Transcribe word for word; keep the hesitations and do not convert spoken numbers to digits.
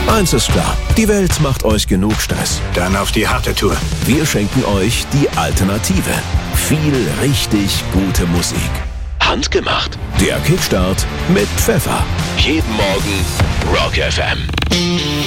Eins ist klar, die Welt macht euch genug Stress. Dann auf die harte Tour. Wir schenken euch die Alternative. Viel richtig gute Musik. Handgemacht. Der Kickstart mit Pfeffer. Jeden Morgen Rock F M.